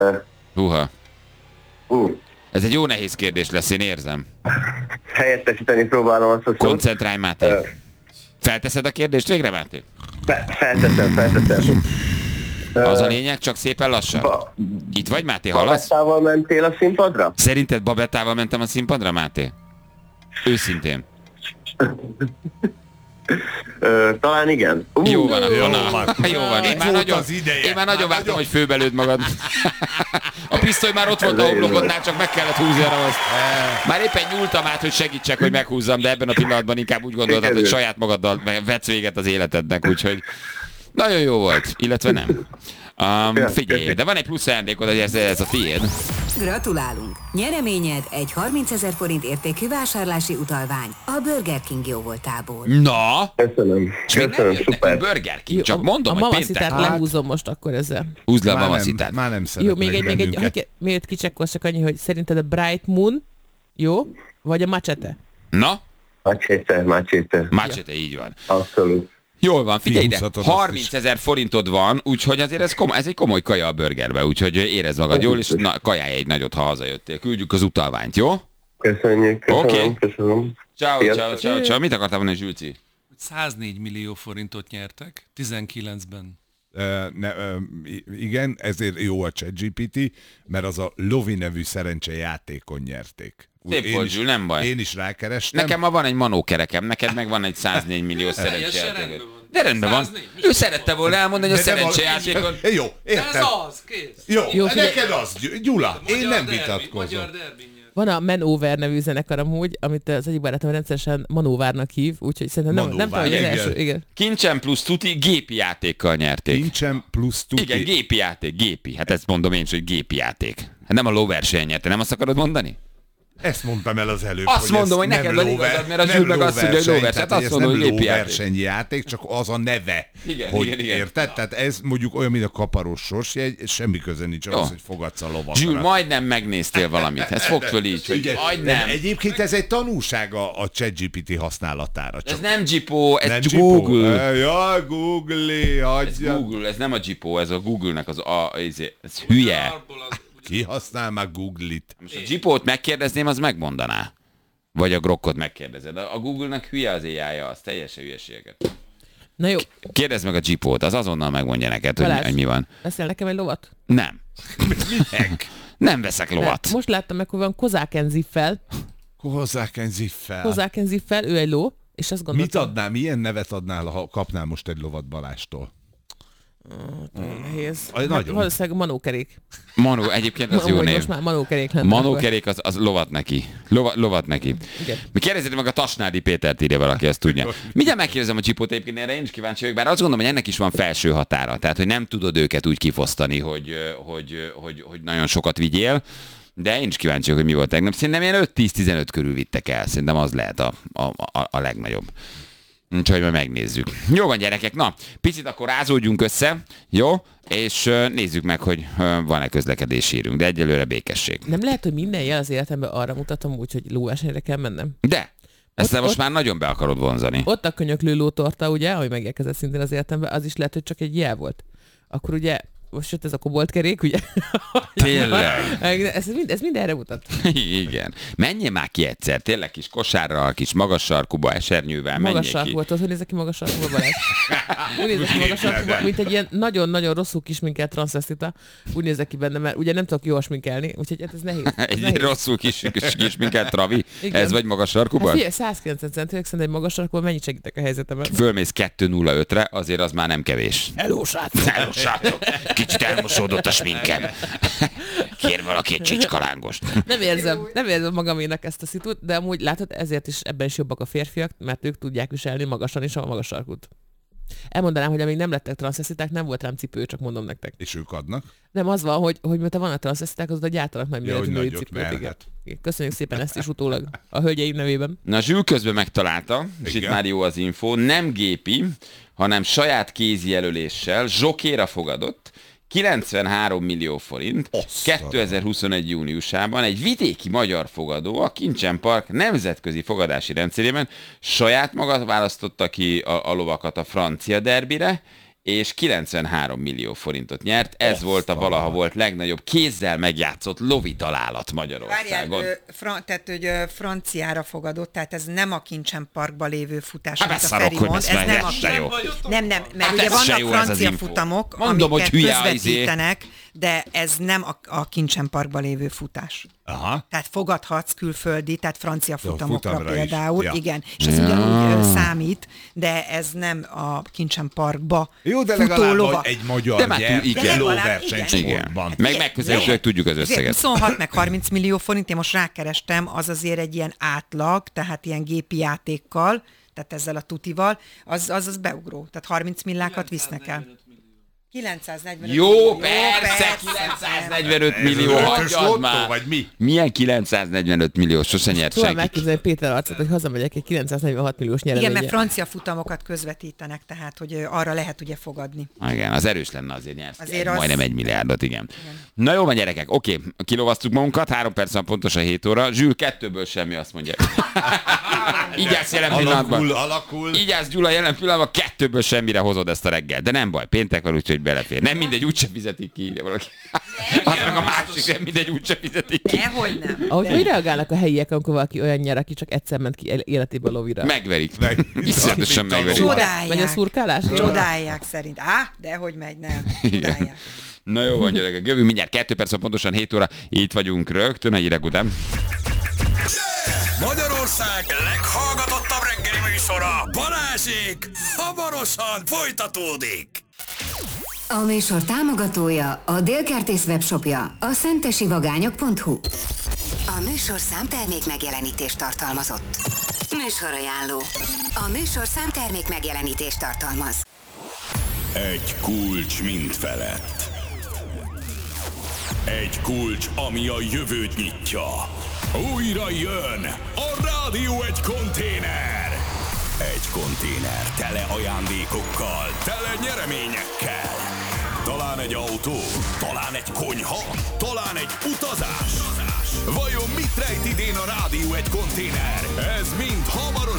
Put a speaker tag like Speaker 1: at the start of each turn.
Speaker 1: Húha.
Speaker 2: Ú,
Speaker 1: Ez egy jó nehéz kérdés lesz, én érzem.
Speaker 2: helyettesíteni próbálom azt a szót.
Speaker 1: Koncentrálj, Máté. Felteszed a kérdést végre, Máté?
Speaker 2: Felteszem.
Speaker 1: Az a lényeg, csak szépen lassan. Itt vagy, Máté, hallasz?
Speaker 2: Babettával mentél a színpadra?
Speaker 1: Szerinted Babettával mentem a színpadra, Máté? Őszintén.
Speaker 2: Talán igen.
Speaker 1: Jó van, akkor jó van. Én már nagyon
Speaker 3: Már
Speaker 1: vártam, hogy főbelőd magad. A pisztoly már ott volt a homlokodnál, csak meg kellett húzni a ravaszt. Már éppen nyúltam át, hogy segítsek, hogy meghúzzam, de ebben a pillanatban inkább úgy gondoltad, hogy saját magaddal vetsz véget az életednek, úgyhogy nagyon jó volt, illetve nem. Figyelj, de van egy plusz ajándékod, hogy ez a tiéd.
Speaker 4: Gratulálunk! Nyereményed egy 30 000 forint értékű vásárlási utalvány a Burger King jóvoltából.
Speaker 1: Na!
Speaker 2: Köszönöm, szuper.
Speaker 1: Burger King, csak mondom,
Speaker 5: a
Speaker 1: hogy
Speaker 5: mamacitát
Speaker 1: péntek.
Speaker 5: lehúzom most akkor ezzel.
Speaker 1: Húzd le a mamacitát.
Speaker 3: Már nem
Speaker 5: Jó,
Speaker 3: szeretnek
Speaker 5: még egy,
Speaker 3: bennünket.
Speaker 5: miért kicsekkolsz, csak annyi, hogy szerinted a Bright Moon jó, vagy a Machete?
Speaker 1: Na?
Speaker 2: Macséte.
Speaker 1: Machete, így van.
Speaker 2: Abszolút.
Speaker 1: Jól van, figyelj ide,
Speaker 3: Kihúzhatod azt
Speaker 1: 30 000 forintod van, úgyhogy azért ez egy komoly kaja a burgerbe, úgyhogy érezd magad jól, és kajálj egy nagyot, ha hazajöttél. Küldjük az utalványt, jó?
Speaker 2: Köszönjük,
Speaker 1: Oké.
Speaker 2: köszönöm.
Speaker 1: Ciao. Mit akartál mondani, Zsülci?
Speaker 6: 104 millió forintot nyertek 19-ben.
Speaker 3: Igen, ezért jó a ChatGPT, mert az a Lovi nevű szerencsejátékon nyerték.
Speaker 1: Szép volt, Zsül, nem baj.
Speaker 3: Én is rákerestem.
Speaker 1: Nekem ma van egy manókerekem, neked meg van egy 104 millió szerencsejátékod.
Speaker 6: rendben van.
Speaker 1: De rendben van.
Speaker 6: 104,
Speaker 1: Ő szerette volna elmondani, hogy a
Speaker 3: De nem
Speaker 1: szerencsejátékon...
Speaker 3: Jó,
Speaker 6: De ez
Speaker 3: érted.
Speaker 6: az, kész.
Speaker 3: Jó,
Speaker 5: figyelj.
Speaker 3: neked az, Gyula, én nem
Speaker 6: Magyar
Speaker 3: vitatkozom.
Speaker 6: derbi nyer.
Speaker 5: Van a Manover nevű zenekar amúgy, amit az egyik barátom rendszeresen Manovárnak hív, úgyhogy szerintem nem tudom,
Speaker 3: Manovár,
Speaker 5: hogy az
Speaker 3: igen.
Speaker 5: első, igen.
Speaker 1: Kincsen plusz tuti, gépi játékkal nyerték.
Speaker 3: Kincsem plusz tuti.
Speaker 1: Igen, gépi játék, gépi. Hát ezt mondom én is, hogy gépi játék. Hát nem a lóverseny nyerte, nem azt akarod mondani?
Speaker 3: Ezt mondtam el az előbb.
Speaker 1: Azt mondom, hogy
Speaker 3: ez
Speaker 1: neked
Speaker 3: nem
Speaker 1: van igazad, mert a
Speaker 3: nem
Speaker 1: Zsül meg azt mondja, hogy lóverseny.
Speaker 3: tehát
Speaker 1: Hát azt
Speaker 3: ez
Speaker 1: mondom,
Speaker 3: nem
Speaker 1: hogy gépi játék.
Speaker 3: lóversenyjáték, csak az a neve.
Speaker 1: Igen,
Speaker 3: hogy
Speaker 1: igen.
Speaker 3: Érted? Tehát ez mondjuk olyan, mint a kaparós sorsjegy, semmi köze nincs
Speaker 1: Jó.
Speaker 3: az, hogy fogadsz a lovakra.
Speaker 1: Zsül, majdnem megnéztél valamit. Ez fogd föl így, hogy
Speaker 3: Ugye,
Speaker 1: majdnem.
Speaker 3: Egyébként ez egy tanulság a ChatGPT használatára.
Speaker 1: Ez nem Gipó, ez
Speaker 3: nem
Speaker 1: Google.
Speaker 3: Ja, Google,
Speaker 1: Ez
Speaker 3: hagyja.
Speaker 1: Google, ez nem a Gipó, ez a Google-nek ez hülye.
Speaker 6: Arból az-
Speaker 3: Ki használ már Google-it?
Speaker 1: Most a Gipót megkérdezném, az megmondaná. Vagy a Grokkot megkérdezed. A Google-nek hülye az AI-ja, az teljesen hülyeségeket.
Speaker 5: Na jó,
Speaker 1: Kérdezd meg a Gipót, az azonnal megmondja neked,
Speaker 5: Balázs.
Speaker 1: hogy mi van.
Speaker 5: veszel nekem egy lovat?
Speaker 1: Nem.
Speaker 3: Minek?
Speaker 1: Nem veszek lovat.
Speaker 5: Most láttam meg, hogy van Kozáken Ziffel.
Speaker 3: Hozzák egy ziffel.
Speaker 5: Kozáken Ziffel, ő egy ló, és azt
Speaker 3: Mit
Speaker 5: gondoltam...
Speaker 3: adnál, milyen nevet adnál, ha kapnál most egy lovat Balástól?
Speaker 5: Nehéz.
Speaker 3: Nagyon.
Speaker 5: Valószínűleg manókerék.
Speaker 1: Manó, egyébként az jó
Speaker 5: Amúgy
Speaker 1: név.
Speaker 5: most már manókerék lenne.
Speaker 1: Manókerék az lovat neki. Lovat neki.
Speaker 5: Igen.
Speaker 1: Mi kérdezzétek meg a Tasnádi Pétert, írja valaki, ezt tudja. Mindjárt megkérdezem a Csipót, egyébként erre én is kíváncsi vagyok, bár azt gondolom, hogy ennek is van felső határa. Tehát, hogy nem tudod őket úgy kifosztani, hogy nagyon sokat vigyél. De én is kíváncsi vagyok, hogy mi volt tegnap. Szerintem ilyen 5-10-15 körül vittek el. Szerintem az lehet a legnagyobb. Úgyhogy majd megnézzük. Jó van, gyerekek, na, picit akkor rázódjunk össze, jó? És nézzük meg, hogy van-e közlekedési hírünk, de egyelőre békesség.
Speaker 5: Nem lehet, hogy minden jel az életemben arra mutatom úgy, hogy lóversenyre kell mennem.
Speaker 1: De, ezt
Speaker 5: Ott-
Speaker 1: most
Speaker 5: ott-
Speaker 1: már nagyon be akarod vonzani.
Speaker 5: Ott a könyöklő lótorta, ugye, ami megérkezett szintén az életemben, az is lehet, hogy csak egy jel volt. Akkor ugye, most jött ez a koboltkerék, ugye?
Speaker 1: Tényleg.
Speaker 5: ez mind erre mutat.
Speaker 1: Igen. Menjél már ki egyszer, tényleg kis kosárral, kis magas sarkuba, esernyővel,
Speaker 5: Magas
Speaker 1: menjél
Speaker 5: sarkú
Speaker 1: ki.
Speaker 5: volt, hogy nézek ki magas sarkúba, Balázs? Úgy nézek ki magas sarkúba, mint egy ilyen nagyon-nagyon rosszul kisminkelt transzvesztita. Úgy nézek ki benne, mert ugye nem tudok jól sminkelni, úgyhogy hát ez nehéz. Ez
Speaker 1: Egy
Speaker 5: nehéz.
Speaker 1: rosszul kis minket, Travi.
Speaker 5: Igen.
Speaker 1: Ez vagy magas
Speaker 5: Hát
Speaker 1: sarkuban?
Speaker 5: figyelj, 190 centőek szerintem egy magas sarkúban mennyit segítek a helyzetemben?
Speaker 1: Fölmész 2.05-re, azért az már nem kevés.
Speaker 5: Hello, srácok!
Speaker 1: Hello, srácok! Kicsit elmosódott a sminkem. Kér valaki egy csicskalángost.
Speaker 5: Nem érzem magaménak ezt a szitut, de amúgy látod, ezért is ebben is jobbak a férfiak, mert ők tudják viselni magasan is a magas sarkút. Elmondanám, hogy amíg nem lettek transzvesztiták, nem volt rám cipő, csak mondom nektek.
Speaker 3: És ők adnak?
Speaker 5: Nem az van, hogy miután vannak transzvesztiták, azóta gyártanak nagy
Speaker 3: Ja, hogy
Speaker 5: méretű női
Speaker 3: nagyot
Speaker 5: cipőt. Igen.
Speaker 3: merhet.
Speaker 5: Igen. Köszönjük szépen ezt is utólag a hölgyeim nevében.
Speaker 1: Na, Zsül közben megtalálta, és
Speaker 3: Igen.
Speaker 1: itt már jó az info, nem gépi, hanem saját kézi jelöléssel zsokéra fogadott, 93 millió forint,
Speaker 3: Azt
Speaker 1: 2021. júniusában egy vidéki magyar fogadó a Kincsen Park nemzetközi fogadási rendszerében saját maga választotta ki a lovakat a francia derbire, és 93 millió forintot nyert. Ez volt a valaha volt legnagyobb kézzel megjátszott lovi találat Magyarországon.
Speaker 7: Várjál, tehát hogy franciára fogadott, tehát ez nem a Kincsen Parkban lévő futás,
Speaker 1: Hát
Speaker 7: amit a
Speaker 1: beszarok,
Speaker 7: Feri
Speaker 1: hogy
Speaker 7: mond.
Speaker 1: ez
Speaker 7: Ez nem
Speaker 1: se jó.
Speaker 7: Nem, mert
Speaker 1: Hát
Speaker 7: ugye
Speaker 1: ez se
Speaker 7: vannak
Speaker 1: jó, ez az
Speaker 7: francia
Speaker 1: info.
Speaker 7: futamok,
Speaker 1: Mondom,
Speaker 7: amiket
Speaker 1: hogy hülye
Speaker 7: közvetítenek, de ez nem a Kincsen Parkban lévő futás.
Speaker 3: Aha.
Speaker 7: Tehát fogadhatsz külföldi, tehát francia futamokra
Speaker 3: futamra is.
Speaker 7: például,
Speaker 3: Ja.
Speaker 7: igen, és ez ugyanúgy számít, de ez nem a Kincsen Parkba
Speaker 3: Jó, de
Speaker 7: futó
Speaker 3: legalább
Speaker 7: lovak.
Speaker 3: egy magyar
Speaker 1: De már
Speaker 3: nyert
Speaker 1: igen.
Speaker 3: egy
Speaker 7: Legalább,
Speaker 3: lóversenysportban.
Speaker 1: Meg megközelítőleg tudjuk az összeget.
Speaker 7: 26 meg 30 millió forint, én most rákerestem, az azért egy ilyen átlag, tehát ilyen gépi játékkal, tehát ezzel a tutival, az beugró. Tehát 30 millákat visznek el. 945
Speaker 1: Jó,
Speaker 7: millió,
Speaker 1: persze, 945 millió,
Speaker 3: Ez
Speaker 1: hagyjad
Speaker 3: lottó,
Speaker 1: már.
Speaker 3: vagy mi?
Speaker 1: Milyen 945 millió? Sose nyert
Speaker 5: Tudom
Speaker 1: senki.
Speaker 5: megképzelni Péter arcot, hogy hazamegyek egy 946 milliós
Speaker 7: Igen,
Speaker 5: nyereménnyel.
Speaker 7: mert francia futamokat közvetítenek, tehát hogy arra lehet ugye fogadni.
Speaker 1: Igen, az erős lenne azért nyert.
Speaker 7: Azért az-
Speaker 1: Majdnem 1 milliárdot, igen. Na jó van, gyerekek, oké, kilovasztuk magunkat, 3 perc van pontosan 7 óra. Zsül, 2-ből semmi, azt mondja. Így állsz jelen pillanatban.
Speaker 3: Alakul.
Speaker 1: Így állsz, Gyula, jelen pillanatban 2-ből semmire hozod ezt a reggel. De nem baj, péntek van, úgyhogy belefér. Nem mindegy, úgyse fizetik ki, ide valaki. Az meg a másik, nem mindegy, úgyse fizetik ki.
Speaker 7: Dehogy nem.
Speaker 5: Ahogy hogy reagálnak a helyiek, amikor valaki olyan nyer, aki csak egyszer ment ki életében lovira?
Speaker 1: Megverik. Iszonyatosan megverik.
Speaker 7: Csodálják.
Speaker 5: Megy a szurkálás?
Speaker 7: Csodálják szerint. Dehogy megy, nem. Csodálják.
Speaker 1: Na jó van, gyerekek, jövünk mindjárt 2 perc, van pontosan 7 óra. Itt vagyunk rögtön a hírek után.
Speaker 8: Magyarország leghallgatottabb reggeli műsora, Balázsék, hamarosan folytatódik.
Speaker 4: A műsor támogatója a Délkertész webshopja, a szentesivagányok.hu. A műsor számtermék megjelenítést tartalmazott. Műsorajánló. A műsor számtermék megjelenítést tartalmaz.
Speaker 8: Egy kulcs mind felett. Egy kulcs, ami a jövőt nyitja. Újra jön a Rádió Egy konténer. Egy konténer tele ajándékokkal, tele nyereményekkel. Talán egy autó, talán egy konyha, talán egy utazás. Vajon mit rejt idén a Rádió Egy konténer? Ez mind hamarosan